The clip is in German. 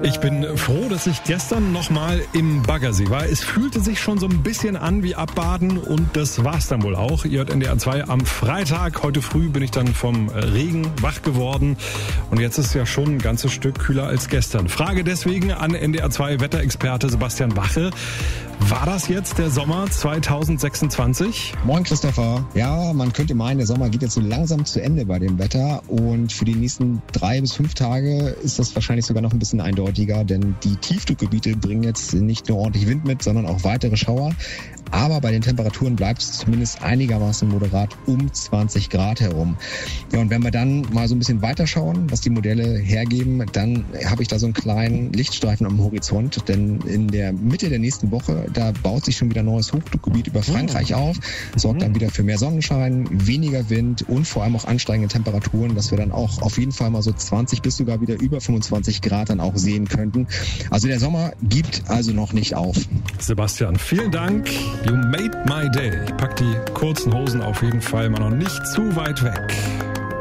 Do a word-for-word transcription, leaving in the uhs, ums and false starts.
Ich bin froh, dass ich gestern nochmal im Baggersee war. Es fühlte sich schon so ein bisschen an wie Abbaden und das war's dann wohl auch. Ihr hört N D R zwei am Freitag. Heute früh bin ich dann vom Regen wach geworden und jetzt ist es ja schon ein ganzes Stück kühler als gestern. Frage deswegen an N D R zwei Wetterexperte Sebastian Wache. War das jetzt der Sommer zwanzig sechsundzwanzig? Moin Christopher. Ja, man könnte meinen, der Sommer geht jetzt so langsam zu Ende bei dem Wetter und für die nächsten drei bis fünf Tage ist das wahrscheinlich sogar noch ein bisschen eindeutiger, denn die Tiefdruckgebiete bringen jetzt nicht nur ordentlich Wind mit, sondern auch weitere Schauer. Aber bei den Temperaturen bleibt es zumindest einigermaßen moderat um zwanzig Grad herum. Ja, und wenn wir dann mal so ein bisschen weiterschauen, was die Modelle hergeben, dann habe ich da so einen kleinen Lichtstreifen am Horizont, denn in der Mitte der nächsten Woche, da baut sich schon wieder ein neues Hochdruckgebiet über Frankreich auf, sorgt dann wieder für mehr Sonnenschein, weniger Wind und vor allem auch ansteigende Temperaturen, dass wir dann auch auf jeden Fall mal so zwanzig bis sogar wieder über fünfundzwanzig Grad dann auch sehen könnten. Also der Sommer gibt also noch nicht auf. Sebastian, vielen Dank. You made my day. Ich pack die kurzen Hosen auf jeden Fall mal noch nicht zu weit weg.